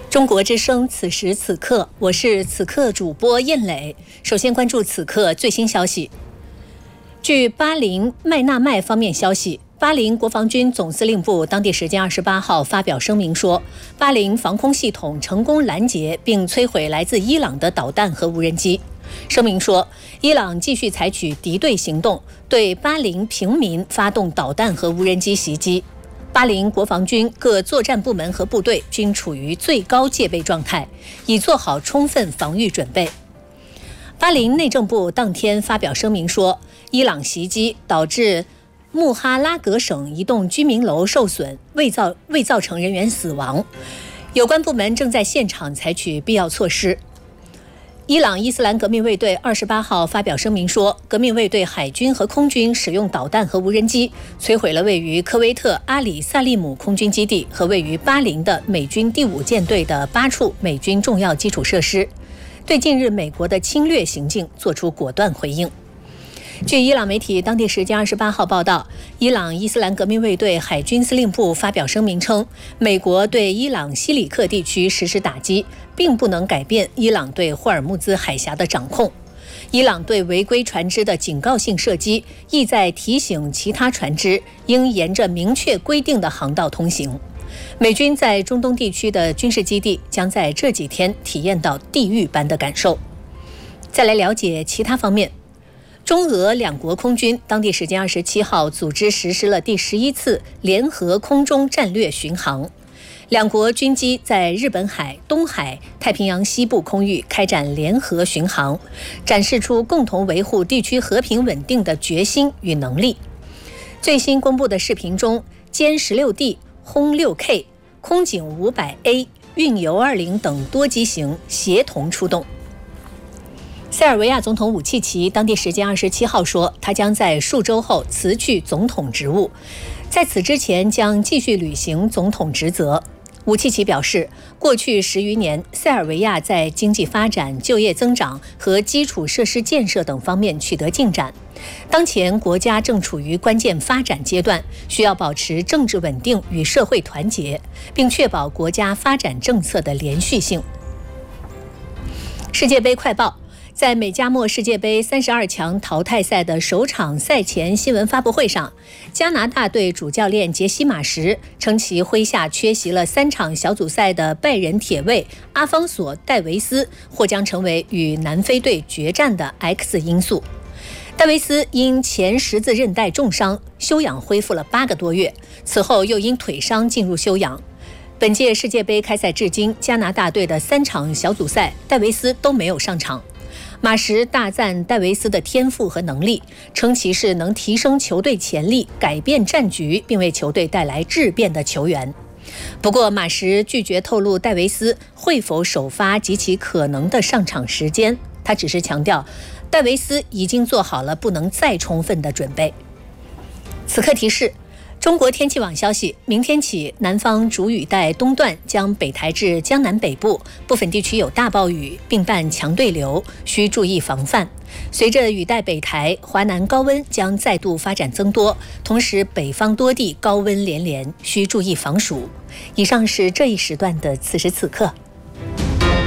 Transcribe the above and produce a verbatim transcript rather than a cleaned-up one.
中国之声，此时此刻，我是此刻主播燕磊。首先关注此刻最新消息。据巴林麦纳麦方面消息，巴林国防军总司令部当地时间二十八号发表声明说，巴林防空系统成功拦截并摧毁来自伊朗的导弹和无人机。声明说，伊朗继续采取敌对行动，对巴林平民发动导弹和无人机袭击。巴林国防军各作战部门和部队均处于最高戒备状态，已做好充分防御准备。巴林内政部当天发表声明说，伊朗袭击导致穆哈拉格省一栋居民楼受损，未造未造成人员死亡，有关部门正在现场采取必要措施。伊朗伊斯兰革命卫队二十八号发表声明说，革命卫队海军和空军使用导弹和无人机摧毁了位于科威特阿里萨利姆空军基地和位于巴林的美军第五舰队的八处美军重要基础设施，对近日美国的侵略行径作出果断回应。据伊朗媒体当地时间二十八号报道，伊朗伊斯兰革命卫队海军司令部发表声明称，美国对伊朗西里克地区实施打击，并不能改变伊朗对霍尔木兹海峡的掌控。伊朗对违规船只的警告性射击，意在提醒其他船只应沿着明确规定的航道通行。美军在中东地区的军事基地将在这几天体验到地狱般的感受。再来了解其他方面。中俄两国空军当地时间二十七号组织实施了第十一次联合空中战略巡航，两国军机在日本海、东海、太平洋西部空域开展联合巡航，展示出共同维护地区和平稳定的决心与能力。最新公布的视频中，歼 十六 D、轰 六 K、空警 五百 A、运油二零等多机型协同出动。塞尔维亚总统武契奇当地时间二十七号说，他将在数周后辞去总统职务，在此之前将继续履行总统职责。武契奇表示，过去十余年，塞尔维亚在经济发展、就业增长和基础设施建设等方面取得进展。当前国家正处于关键发展阶段，需要保持政治稳定与社会团结，并确保国家发展政策的连续性。世界杯快报。在美加墨世界杯三十二强淘汰赛的首场赛前新闻发布会上，加拿大队主教练杰西·马什称其麾下缺席了三场小组赛的拜仁铁卫阿方索·戴维斯或将成为与南非队决战的 X 因素。戴维斯因前十字韧带重伤休养恢复了八个多月，此后又因腿伤进入休养。本届世界杯开赛至今，加拿大队的三场小组赛，戴维斯都没有上场。马什大赞戴维斯的天赋和能力，称其是能提升球队潜力、改变战局，并为球队带来质变的球员。不过，马什拒绝透露戴维斯会否首发及其可能的上场时间，他只是强调，戴维斯已经做好了不能再充分的准备。此刻提示。中国天气网消息，明天起，南方主雨带东段将北抬至江南北部，部分地区有大暴雨，并伴强对流，需注意防范。随着雨带北抬，华南高温将再度发展增多，同时北方多地高温连连，需注意防暑。以上是这一时段的此时此刻。